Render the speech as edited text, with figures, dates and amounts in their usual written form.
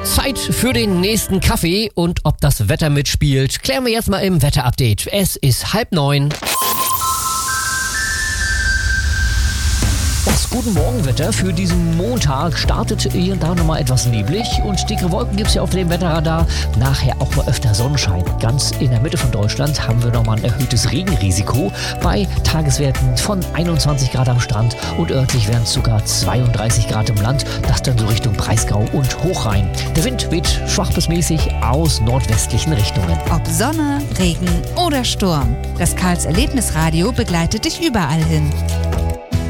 Zeit für den nächsten Kaffee und ob das Wetter mitspielt, klären wir jetzt mal im Wetterupdate. Es ist 8:30. Das Guten Morgen-Wetter für diesen Montag startet hier und da nochmal etwas neblig und dicke Wolken gibt es ja auf dem Wetterradar. Nachher auch mal öfter Sonnenschein. Ganz in der Mitte von Deutschland haben wir nochmal ein erhöhtes Regenrisiko bei Tageswerten von 21 Grad am Strand und örtlich wären es sogar 32 Grad im Land. Das dann so Richtung Breisgau und Hochrhein. Der Wind weht schwach bis mäßig aus nordwestlichen Richtungen. Ob Sonne, Regen oder Sturm, das Karls Erlebnisradio begleitet dich überall hin.